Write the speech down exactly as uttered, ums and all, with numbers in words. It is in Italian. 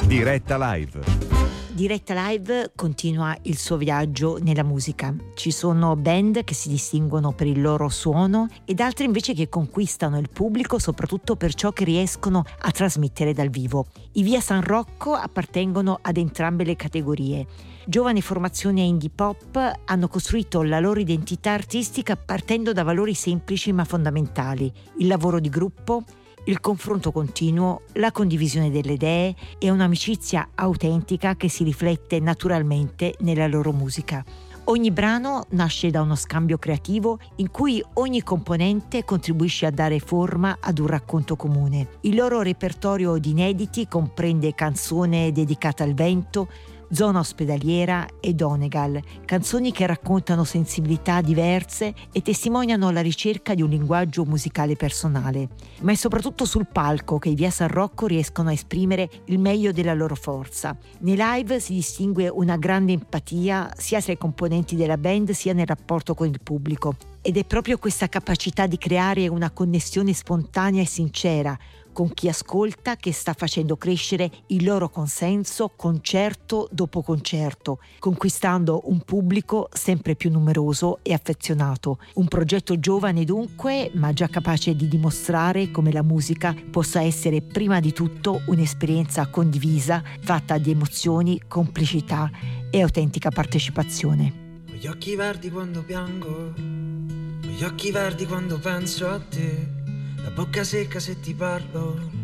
Diretta Live. Diretta Live continua il suo viaggio nella musica. Ci sono band che si distinguono per il loro suono ed altre invece che conquistano il pubblico soprattutto per ciò che riescono a trasmettere dal vivo. I Via San Rocco appartengono ad entrambe le categorie. Giovani formazioni indie pop hanno costruito la loro identità artistica partendo da valori semplici ma fondamentali: il lavoro di gruppo, il confronto continuo, la condivisione delle idee e un'amicizia autentica che si riflette naturalmente nella loro musica. Ogni brano nasce da uno scambio creativo in cui ogni componente contribuisce a dare forma ad un racconto comune. Il loro repertorio di inediti comprende Canzone dedicata al vento, Zona ospedaliera e Donegal, canzoni che raccontano sensibilità diverse e testimoniano la ricerca di un linguaggio musicale personale. Ma è soprattutto sul palco che i Via San Rocco riescono a esprimere il meglio della loro forza. Nei live si distingue una grande empatia sia tra i componenti della band sia nel rapporto con il pubblico. Ed è proprio questa capacità di creare una connessione spontanea e sincera con chi ascolta che sta facendo crescere il loro consenso concerto dopo concerto, conquistando un pubblico sempre più numeroso e affezionato. Un progetto giovane dunque, ma già capace di dimostrare come la musica possa essere prima di tutto un'esperienza condivisa, fatta di emozioni, complicità e autentica partecipazione. Ho gli occhi verdi quando piango, ho gli occhi verdi quando penso a te, la bocca secca se ti parlo,